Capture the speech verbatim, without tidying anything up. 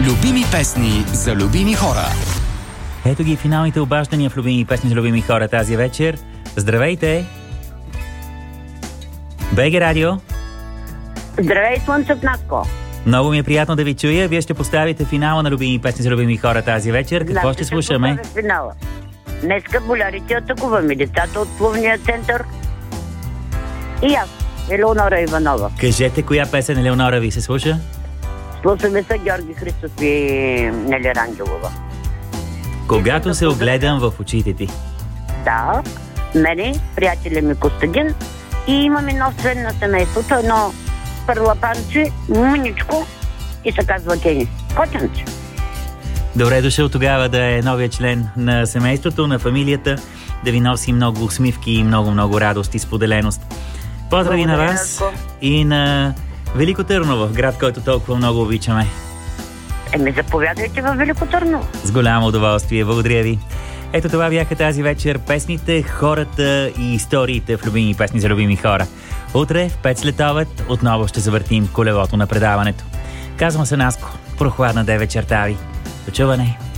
Любими песни за любими хора. Ето ги финалните обаждания в любими песни за любими хора тази вечер. Здравейте! БГ Радио. Здравей, Слънце в Наско. Много ми е приятно да ви чуя. Вие ще поставите финала на любими песни за любими хора тази вечер. Какво Знам, ще слушаме? Финала. Днеска болярите атакуваме децата от плувния център. И аз, Елеонора Иванова. Кажете, коя песен Елеонора ви се слуша? Слушаме се Георги Христов и Нели Рангелова. Когато се огледам в очите ти. Да, мене, приятеля ми Костадин и имаме нов член на семейството, едно парлапанче, мъничко и се казва Кени. Котенче. Добре дошъл тогава да е новия член на семейството, на фамилията, да ви носи много усмивки и много-много радост и споделеност. Поздрави на вас и на Велико Търново, град, който толкова много обичаме. Еми, заповядайте във Велико Търново. С голямо удоволствие, благодаря ви. Ето това бяха тази вечер песните, хората и историите в любими песни за любими хора. Утре в пет след обед отново ще завъртим колелото на предаването. Казвам се Наско, прохладна де вечерта ви. До чуване!